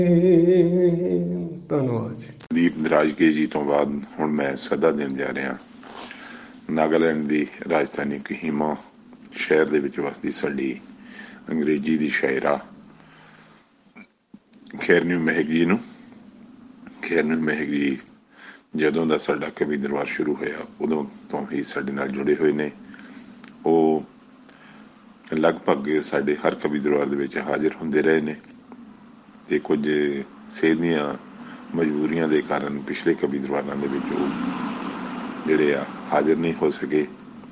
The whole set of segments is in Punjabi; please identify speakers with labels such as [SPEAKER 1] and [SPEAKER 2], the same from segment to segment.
[SPEAKER 1] ਧੰਨਵਾਦ ਜੀ।
[SPEAKER 2] ਦੀਪ ਦਰਾਜਕੇ ਜੀ ਤੋਂ ਬਾਅਦ ਹੁਣ ਮੈਂ ਸਦਾ ਦੇਣ ਜਾ ਰਿਹਾ ਨਾਗਾਲੈਂਡ ਦੀ ਰਾਜਧਾਨੀ ਕੋਹਿਮਾ ਸ਼ਹਿਰ ਦੇ ਵਿੱਚ ਵਸਦੀ ਸਾਡੀ ਅੰਗਰੇਜ਼ੀ ਦੀ ਸ਼ਾਇਰਾ ਖੈਰਨਿਊ ਮਹਿਕ ਜੀ ਨੂੰ। ਖੈਰਨਿਊ ਮਹਿਕ ਜੀ ਜਦੋਂ ਦਾ ਸਾਡਾ ਕਵੀ ਦਰਬਾਰ ਸ਼ੁਰੂ ਹੋਇਆ ਉਦੋਂ ਤੋਂ ਹੀ ਸਾਡੇ ਨਾਲ ਜੁੜੇ ਹੋਏ ਨੇ। ਉਹ ਲਗਭਗ ਸਾਡੇ ਹਰ ਕਵੀ ਦਰਬਾਰ ਦੇ ਵਿੱਚ ਹਾਜ਼ਰ ਹੁੰਦੇ ਰਹੇ ਨੇ ਤੇ ਕੁਝ ਸਿਹਤ ਦੀਆਂ ਮਜਬੂਰੀਆਂ ਦੇ ਕਾਰਨ ਪਿਛਲੇ ਕਵੀ ਦਰਬਾਰਾਂ ਦੇ ਵਿੱਚ ਉਹ ਜਿਹੜੇ ਆ ਹਾਜ਼ਰ ਨਹੀਂ ਹੋ ਸਕੇ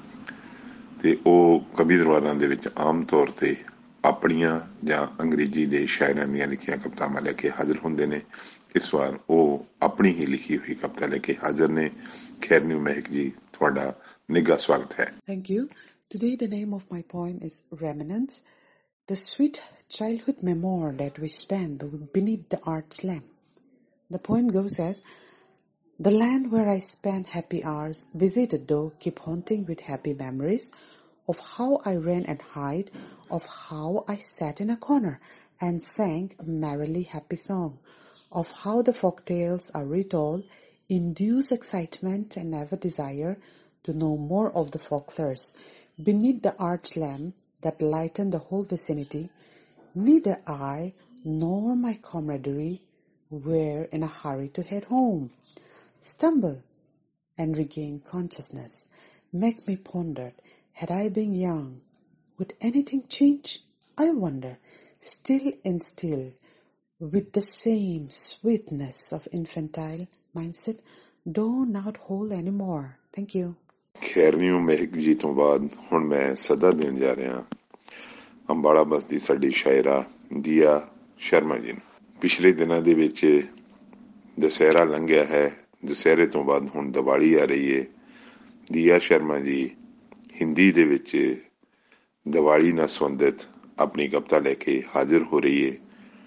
[SPEAKER 2] ਤੇ ਉਹ ਕਵੀ ਦਰਬਾਰਾਂ ਦੇ ਵਿੱਚ ਆਮ ਤੌਰ ਤੇ ਆਪਣੀਆਂ ਜਾਂ ਅੰਗਰੇਜ਼ੀ ਦੇ ਸ਼ਾਇਰਾਂ ਦੀਆਂ ਲਿਖੀਆਂ ਕਵਿਤਾਵਾਂ ਲੈ ਕੇ ਹਾਜ਼ਰ ਹੁੰਦੇ ਨੇ। ਇਸ ਵਾਰ ਉਹ ਆਪਣੀ ਹੀ ਲਿਖੀ ਹੋਈ ਕਵਿਤਾ ਲੈ ਕੇ ਹਾਜ਼ਰ ਨੇ। ਖੈਰਨਿਊ ਮਹਿਕ ਜੀ, ਤੁਹਾਡਾ ਨਿੱਘਾ ਸਵਾਗਤ ਹੈ।
[SPEAKER 3] Thank you. Today the name of my poem is Remnants, the sweet childhood memoir that we spent beneath the arch lamp. The poem goes as, the land where I spent happy hours, visited though, keep haunting with happy memories of how I ran and hid, of how I sat in a corner and sang a merrily happy song, of how the folk tales are retold, induce excitement and never desire to know more of the folklores. Beneath the arch lamp that lightened the whole vicinity, neither I nor my camaraderie were in a hurry to head home. Stumble and regain consciousness make me ponder, had I been young, would anything change? I wonder, still and still, with the same sweetness of infantile mindset, do not hold anymore. Thank you.
[SPEAKER 2] ਖੈਰਨਿਊ ਮਹਿਕ ਜੀ ਤੋਂ ਬਾਅਦ ਹੁਣ ਮੈਂ ਸਦਾ ਦੇਣ ਜਾ ਰਿਹਾ ਅੰਬਾਲਾ ਬਸਤੀ ਸਾਡੀ ਸ਼ਾਇਰਾ ਦੀਆ ਸ਼ਰਮਾ ਜੀ ਨੂੰ। ਪਿਛਲੇ ਦਿਨਾਂ ਦੇ ਵਿੱਚ ਦੁਸਹਿਰਾ ਲੰਘਿਆ ਹੈ। ਦੁਸਹਿਰੇ ਤੋਂ ਬਾਅਦ ਹੁਣ ਦੀਵਾਲੀ ਆ ਰਹੀ ਹੈ। ਦੀਆ ਸ਼ਰਮਾ ਜੀ ਹਿੰਦੀ ਦੇ ਵਿੱਚ ਦੀਵਾਲੀ ਨਾਲ ਸੰਬੰਧਿਤ ਆਪਣੀ ਕਵਿਤਾ ਲੈ ਕੇ ਹਾਜ਼ਰ ਹੋ ਰਹੀ ਹੈ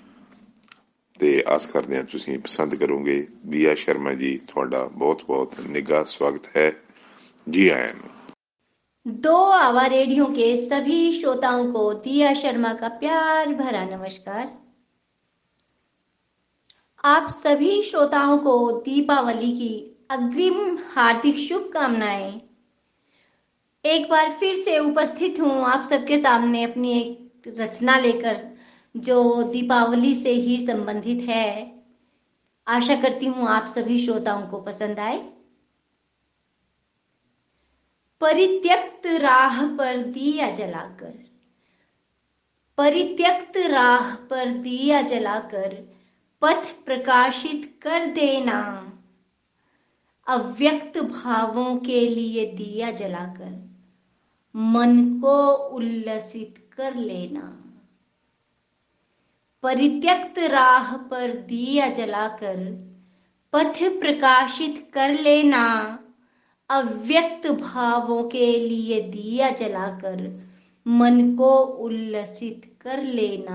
[SPEAKER 2] ਤੇ ਆਸ ਕਰਦੇ ਹਾਂ ਤੁਸੀਂ ਪਸੰਦ ਕਰੋਗੇ। ਦੀਆ ਸ਼ਰਮਾ ਜੀ, ਤੁਹਾਡਾ ਬਹੁਤ ਬਹੁਤ ਨਿੱਘਾ ਸਵਾਗਤ है। जी आयन।
[SPEAKER 4] दो आवा रेडियो के सभी श्रोताओं को दिया शर्मा का प्यार भरा नमस्कार। आप सभी श्रोताओं को दीपावली की अग्रिम हार्दिक शुभकामनाएं। एक बार फिर से उपस्थित हूं आप सबके सामने अपनी एक रचना लेकर जो दीपावली से ही संबंधित है। आशा करती हूं आप सभी श्रोताओं को पसंद आए। परित्यक्त राह पर दिया जलाकर, परित्यक्त राह पर दिया जलाकर पथ प्रकाशित कर देना, अव्यक्त भावों के लिए दिया जलाकर मन को उल्लसित कर लेना। परित्यक्त राह पर दिया जलाकर पथ प्रकाशित कर लेना, अव्यक्त भावों के लिए दिया जलाकर मन को उल्लसित कर लेना।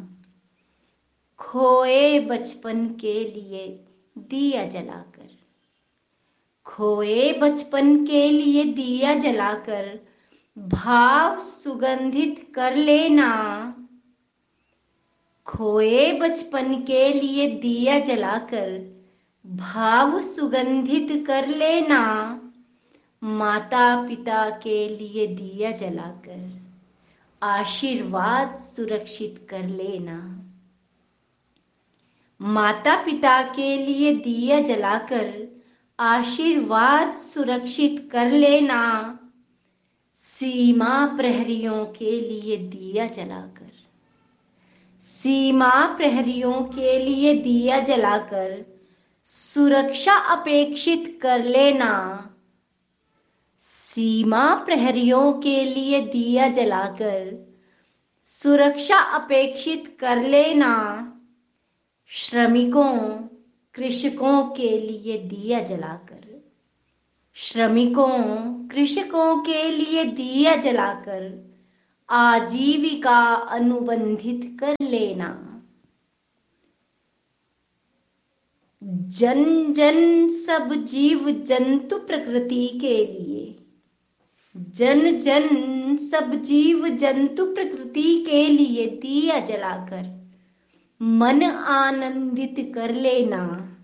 [SPEAKER 4] खोए बचपन के लिए दिया जलाकर, खोए बचपन के लिए दिया जलाकर भाव सुगंधित कर लेना। खोए बचपन के लिए दिया जलाकर भाव सुगंधित कर लेना। माता पिता के लिए दिया जलाकर आशीर्वाद सुरक्षित कर लेना। माता पिता के लिए दिया जलाकर आशीर्वाद सुरक्षित कर लेना। सीमा प्रहरियों के लिए दिया जलाकर, सीमा प्रहरियों के लिए दिया जलाकर सुरक्षा अपेक्षित कर लेना। सीमा प्रहरियों के लिए दिया जलाकर सुरक्षा अपेक्षित कर लेना। श्रमिकों कृषकों के लिए दिया जलाकर, श्रमिकों कृषकों के लिए दिया जलाकर आजीविका अनुबंधित कर लेना। जन जन सब जीव जंतु प्रकृति के लिए, जन जन सब जीव जंतु प्रकृति के लिए दिया जलाकर मन आनंदित कर लेना।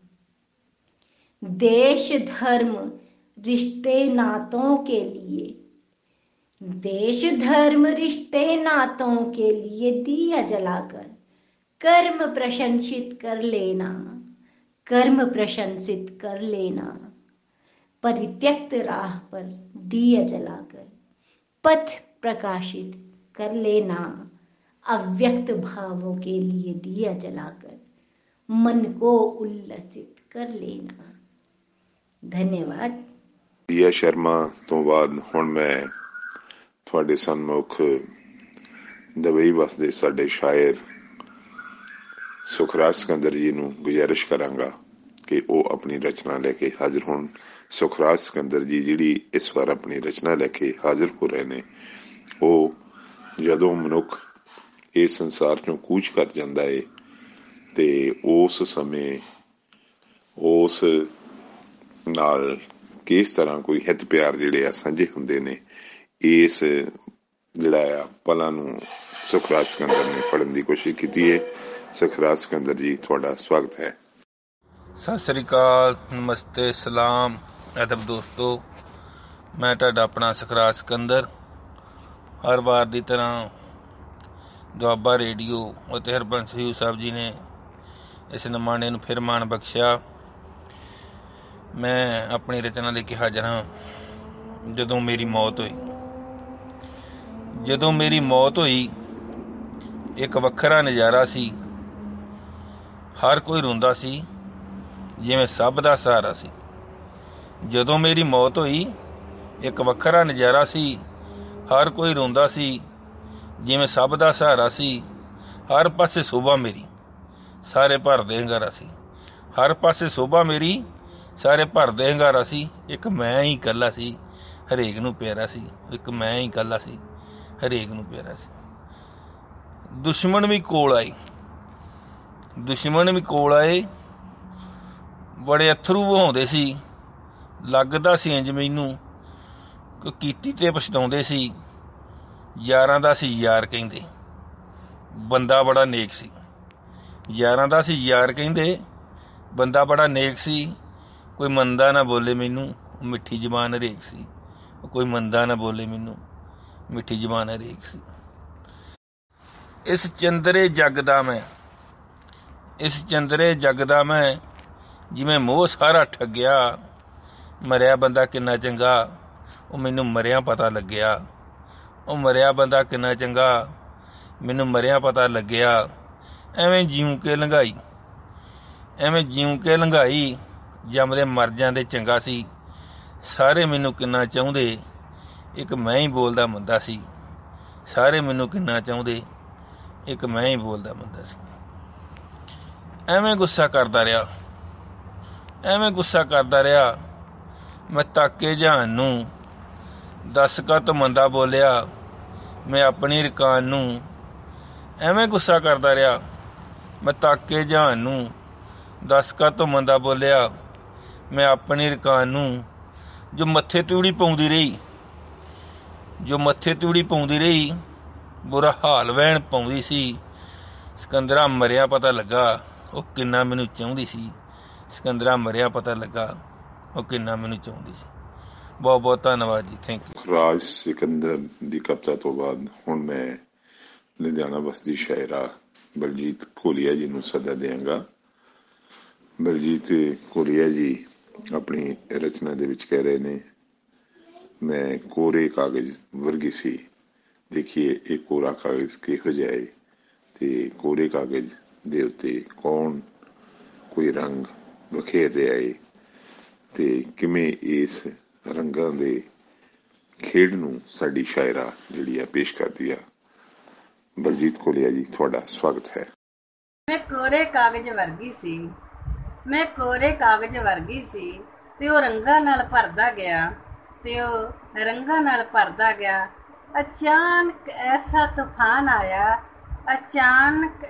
[SPEAKER 4] देश धर्म रिश्ते नातों के लिए, देश धर्म रिश्ते नातों के लिए दिया जलाकर कर्म प्रशंसित कर लेना, कर्म प्रशंसित कर लेना। परित्यक्त राह पर दिया जलाकर पथ प्रकाशित कर लेना। अव्यक्त भावों के लिए दिया जलाकर मन को उल्लसित कर लेना। धन्यवाद।
[SPEAKER 2] दिया शर्मा ਤੋਂ ਬਾਅਦ ਹੁਣ ਮੈਂ ਤੁਹਾਡੇ ਸਨਮੁਖ ਦੁਬਈ ਵਸਦੇ ਸਾਡੇ ਸ਼ਾਇਰ ਸੁਖਰਾਜ ਸਿਕੰਦਰ ਜੀ ਨੂੰ ਗੁਜ਼ਾਰਿਸ਼ ਕਰਾਂਗਾ ਕਿ ਉਹ ਆਪਣੀ ਰਚਨਾ ਲੈ ਕੇ ਹਾਜ਼ਰ ਹੋਣ। ਸੁਖਰਾਜ ਸਿਕੰਦਰ ਜੀ ਜਿਹੜੀ ਇਸ ਵਾਰ ਆਪਣੀ ਰਚਨਾ ਲੈ ਕੇ ਹਾਜ਼ਰ ਹੋ ਰਹੇ ਨੇ, ਉਹ ਜਦੋਂ ਮਨੁੱਖ ਇਸ ਸੰਸਾਰ ਚੋਂ ਕੂਚ ਕਰ ਜਾਂਦਾ ਏ ਤੇ ਉਸ ਸਮੇਂ ਉਸ ਨਾਲ ਕਿਸ ਤਰ੍ਹਾਂ ਕੋਈ ਹਿੱਤ ਪਿਆਰ ਜਿਹੜੇ ਆ ਸਾਂਝੇ ਹੁੰਦੇ ਨੇ, ਇਸ ਜਿਹੜਾ ਆ ਪਲਾਂ ਨੂੰ ਸੁਖਰਾਜ ਸਿਕੰਦਰ ਨੇ ਪੜ੍ਹਨ ਦੀ ਕੋਸ਼ਿਸ਼ ਕੀਤੀ ਹੈ। ਸੁਖਰਾਜ ਸਿਕੰਦਰ ਜੀ, ਤੁਹਾਡਾ ਸਵਾਗਤ ਹੈ।
[SPEAKER 1] ਸਤਿ ਸ੍ਰੀ ਅਕਾਲ, ਨਮਸਤੇ, ਸਲਾਮ, ਅਦਬ ਦੋਸਤੋ। ਮੈਂ ਤੁਹਾਡਾ ਆਪਣਾ ਸੁਖਰਾਜ ਸਿਕੰਦਰ ਹਰ ਵਾਰ ਦੀ ਤਰ੍ਹਾਂ ਦੁਆਬਾ ਰੇਡੀਓ ਅਤੇ ਹਰਬੰਸ ਹਯੂ ਸਾਹਿਬ ਜੀ ਨੇ ਇਸ ਨਮਾਣੇ ਨੂੰ ਫਿਰ ਮਾਣ ਬਖਸ਼ਿਆ। ਮੈਂ ਆਪਣੀ ਰਚਨਾ ਲੈ ਕੇ ਹਾਜ਼ਰ ਹਾਂ। ਜਦੋਂ ਮੇਰੀ ਮੌਤ ਹੋਈ, ਜਦੋਂ ਮੇਰੀ ਮੌਤ ਹੋਈ ਇੱਕ ਵੱਖਰਾ ਨਜ਼ਾਰਾ ਸੀ। ਹਰ ਕੋਈ ਰੋਂਦਾ ਸੀ ਜਿਵੇਂ ਸਭ ਦਾ ਸਹਾਰਾ ਸੀ। ਜਦੋਂ ਮੇਰੀ ਮੌਤ ਹੋਈ ਇੱਕ ਵੱਖਰਾ ਨਜ਼ਾਰਾ ਸੀ। ਹਰ ਕੋਈ ਰੋਂਦਾ ਸੀ ਜਿਵੇਂ ਸਭ ਦਾ ਸਹਾਰਾ ਸੀ। ਹਰ ਪਾਸੇ ਸ਼ੋਭਾ ਮੇਰੀ, ਸਾਰੇ ਭਰਦੇ ਹੰਗਾਰਾ ਸੀ। ਹਰ ਪਾਸੇ ਸ਼ੋਭਾ ਮੇਰੀ, ਸਾਰੇ ਭਰਦੇ ਹੰਗਾਰਾ ਸੀ। ਇੱਕ ਮੈਂ ਹੀ ਇਕੱਲਾ ਸੀ, ਹਰੇਕ ਨੂੰ ਪਿਆਰਾ ਸੀ। ਇੱਕ ਮੈਂ ਹੀ ਇਕੱਲਾ ਸੀ, ਹਰੇਕ ਨੂੰ ਪਿਆਰਾ ਸੀ। ਦੁਸ਼ਮਣ ਵੀ ਕੋਲ ਆਏ, ਦੁਸ਼ਮਣ ਵੀ ਕੋਲ ਆਏ, ਬੜੇ ਅਥਰੂ ਵਹਾਉਂਦੇ ਸੀ। ਲੱਗਦਾ ਸੀ ਇੰਜ ਮੈਨੂੰ ਕਿ ਕੀਤੀ ਤੇ ਪਛਤਾਉਂਦੇ ਸੀ। ਯਾਰਾਂ ਦਾ ਸੀ ਯਾਰ ਕਹਿੰਦੇ, ਬੰਦਾ ਬੜਾ ਨੇਕ ਸੀ। ਯਾਰਾਂ ਦਾ ਸੀ ਯਾਰ ਕਹਿੰਦੇ, ਬੰਦਾ ਬੜਾ ਨੇਕ ਸੀ। ਕੋਈ ਮੰਦਾ ਨਾ ਬੋਲੇ ਮੈਨੂੰ, ਮਿੱਠੀ ਜ਼ਬਾਨ ਹਰੇਕ ਸੀ। ਕੋਈ ਮੰਦਾ ਨਾ ਬੋਲੇ ਮੈਨੂੰ, ਮਿੱਠੀ ਜ਼ਬਾਨ ਹਰੇਕ ਸੀ। ਇਸ ਚੰਦਰੇ ਜੱਗ ਦਾ ਮੈਂ, ਇਸ ਚੰਦਰੇ ਜੱਗ ਦਾ ਮੈਂ, ਜਿਵੇਂ ਮੋਹ ਸਾਰਾ ਠੱਗਿਆ। ਮਰਿਆ ਬੰਦਾ ਕਿੰਨਾ ਚੰਗਾ, ਉਹ ਮੈਨੂੰ ਮਰਿਆ ਪਤਾ ਲੱਗਿਆ। ਉਹ ਮਰਿਆ ਬੰਦਾ ਕਿੰਨਾ ਚੰਗਾ, ਮੈਨੂੰ ਮਰਿਆ ਪਤਾ ਲੱਗਿਆ। ਐਵੇਂ ਜਿਉਂ ਕੇ ਲੰਘਾਈ, ਐਵੇਂ ਜਿਉਂ ਕੇ ਲੰਘਾਈ, ਜੰਮਦੇ ਮਰ ਜਾਂਦੇ ਚੰਗਾ ਸੀ। ਸਾਰੇ ਮੈਨੂੰ ਕਿੰਨਾ ਚਾਹੁੰਦੇ, ਇੱਕ ਮੈਂ ਹੀ ਬੋਲਦਾ ਮੰਦਾ ਸੀ। ਸਾਰੇ ਮੈਨੂੰ ਕਿੰਨਾ ਚਾਹੁੰਦੇ, ਇੱਕ ਮੈਂ ਹੀ ਬੋਲਦਾ ਮੰਦਾ ਸੀ। ਐਵੇਂ ਗੁੱਸਾ ਕਰਦਾ ਰਿਹਾ, ਐਵੇਂ ਗੁੱਸਾ ਕਰਦਾ ਰਿਹਾ। ਮੈਂ ਤਾਕੇ ਜਹਾਨ ਨੂੰ, ਦੱਸ ਕਾਹਤੋਂ ਮੰਦਾ ਬੋਲਿਆ ਮੈਂ ਆਪਣੀ ਰਕਾਨ ਨੂੰ। ਐਵੇਂ ਗੁੱਸਾ ਕਰਦਾ ਰਿਹਾ, ਮੈਂ ਤਾਕੇ ਜਹਾਨ ਨੂੰ, ਦੱਸ ਕਾਹਤੋਂ ਮੰਦਾ ਬੋਲਿਆ ਮੈਂ ਆਪਣੀ ਰਕਾਨ ਨੂੰ। ਜੋ ਮੱਥੇ ਤੂੜੀ ਪਾਉਂਦੀ ਰਹੀ, ਜੋ ਮੱਥੇ ਤੂੜੀ ਪਾਉਂਦੀ ਰਹੀ, ਬੁਰਾ ਹਾਲ ਵਹਿਣ ਪਾਉਂਦੀ ਸੀ। ਸਿਕੰਦਰਾ ਮਰਿਆ ਪਤਾ ਲੱਗਾ, ਉਹ ਕਿੰਨਾ ਮੈਨੂੰ ਚਾਹੁੰਦੀ ਸੀ। ਸਿਕੰਦਰਾ ਮਰਿਆ ਪਤਾ ਲੱਗਾ, ਉਹ ਕਿੰਨਾ ਮੈਨੂੰ ਚਾਹੁੰਦੀ ਸੀ। ਬਹੁਤ ਬਹੁਤ ਧੰਨਵਾਦ ਜੀ, ਥੈਂਕ ਯੂ।
[SPEAKER 2] ਸੁਖਰਾਜ ਸਿਕੰਦਰ ਦੀ ਕਵਿਤਾ ਤੋਂ ਬਾਅਦ ਹੁਣ ਮੈਂ ਲੁਧਿਆਣਾ ਬਸਦੀ ਸ਼ਾਇਰਾ ਬਲਜੀਤ ਕੋਲੀਆ ਜੀ ਨੂੰ ਸੱਦਾ ਦਿਆਂਗਾ। ਬਲਜੀਤ ਕੋਲੀਆ ਜੀ ਆਪਣੀ ਰਚਨਾ ਦੇ ਵਿੱਚ ਕਹਿ ਰਹੇ ਨੇ, ਮੈਂ ਕੋਰੇ ਕਾਗਜ਼ ਵਰਗੀ ਸੀ। ਦੇਖੀਏ ਇਹ ਕੋਰਾ ਕਾਗਜ਼ ਕਿਹੋ ਜਿਹਾ ਹੈ ਤੇ ਕੋਰੇ ਕਾਗਜ਼ ਦੇ ਉੱਤੇ ਕੌਣ ਕੋਈ ਰੰਗ ਬਖੇਰ ਰਿਹਾ ਹੈ ਤੇ ਕਿਵੇਂ ਇਸ ਰੰਗਾਂ ਦੇ ਖੇਡ ਨੂੰ ਸਾਡੀ ਸ਼ਾਇਰਾ ਜਿਹੜੀ ਆ ਪੇਸ਼ ਕਰਦੀ ਆ। ਬਲਜੀਤ ਕੋਲੀਆ ਜੀ, ਤੁਹਾਡਾ ਸਵਾਗਤ ਹੈ।
[SPEAKER 5] ਮੈਂ ਕੋਰੇ ਕਾਗਜ਼ ਵਰਗੀ ਸੀ, ਮੈਂ ਕੋਰੇ ਕਾਗਜ਼ ਵਰਗੀ ਸੀ, ਤੇ ਉਹ ਰੰਗਾਂ ਨਾਲ ਭਰਦਾ ਗਿਆ, ਤੇ ਉਹ ਰੰਗਾਂ ਨਾਲ ਭਰਦਾ ਗਿਆ। ਅਚਾਨਕ ਐਸਾ ਤੂਫਾਨ ਆਇਆ, ਅਚਾਨਕ